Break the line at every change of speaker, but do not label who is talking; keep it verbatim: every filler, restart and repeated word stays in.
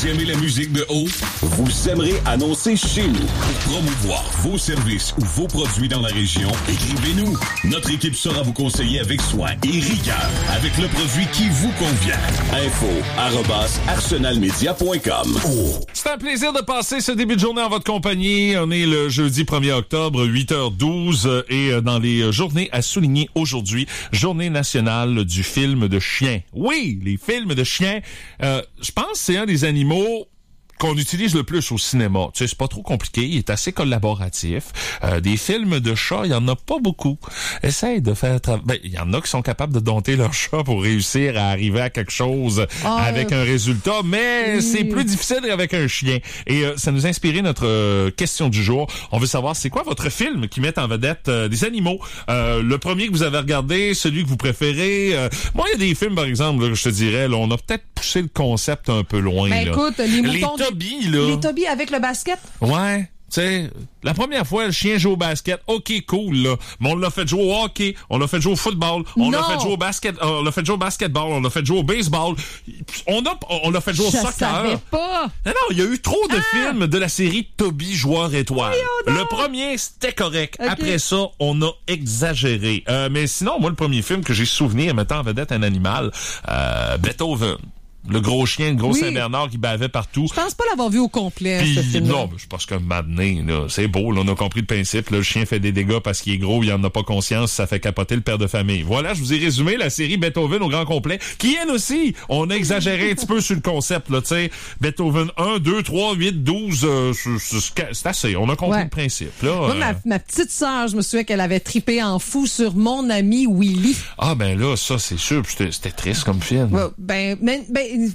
Vous aimez la musique de haut? Vous aimerez annoncer chez nous. Pour promouvoir vos services ou vos produits dans la région, écrivez-nous. Notre équipe saura vous conseiller avec soin et rigueur avec le produit qui vous convient. Info arobase arsenalmedia point com. Oh.
C'est un plaisir de passer ce début de journée en votre compagnie. On est le jeudi premier octobre, huit heures douze, et dans les journées à souligner aujourd'hui, journée nationale du film de chien. Oui, les films de chiens, euh, je pense que c'est un des animaux qu'on utilise le plus au cinéma. Tu sais, c'est pas trop compliqué, il est assez collaboratif. Euh, des films de chats, il y en a pas beaucoup. Essaye de faire... Tra- ben, il y en a qui sont capables de dompter leur chat pour réussir à arriver à quelque chose oh, avec euh... un résultat, mais oui. c'est plus difficile avec un chien. Et euh, ça nous a inspiré notre euh, question du jour. On veut savoir, c'est quoi votre film qui met en vedette euh, des animaux? Euh, le premier que vous avez regardé, celui que vous préférez? Euh, moi, il y a des films, par exemple, là, je te dirais, là, on a peut-être poussé le concept un peu loin.
Ben
là.
écoute, les moutons...
Les Toby, là.
Les Toby avec le basket?
Ouais. Tu sais, la première fois, le chien joue au basket, ok, cool, là. Mais on l'a fait jouer au hockey, on l'a fait jouer au football, on
non.
l'a fait jouer au basket, euh, on l'a fait jouer au basketball, on l'a fait jouer au baseball. On a, on l'a fait jouer au
Je
soccer.
savais pas.
Non, non, il y a eu trop de ah. films de la série Toby joueur étoile.
Oui,
le premier, c'était correct.
Okay.
Après ça, on a exagéré. Euh, mais sinon, moi, le premier film que j'ai souvenir mettant en vedette un animal, euh, Beethoven. Le gros chien, le gros oui. Saint-Bernard qui bavait partout.
Je pense pas l'avoir vu au complet,
Puis,
ce film-là.
Non, je pense qu'un matin, là, c'est beau, là, on a compris le principe. Là, le chien fait des dégâts parce qu'il est gros, il en a pas conscience, ça fait capoter le père de famille. Voilà, je vous ai résumé la série Beethoven au grand complet, qui elle aussi, on a exagéré un petit peu sur le concept, là, tu sais. Beethoven un, deux, trois, huit, douze, euh, c'est assez, on a compris ouais. le principe, là.
Moi,
euh...
ma, ma petite sœur, je me souviens qu'elle avait trippé en fou sur Mon ami Willy.
Ah, ben là, ça, c'est sûr, c'était, c'était triste comme film.
Ouais, ben, ben, ben,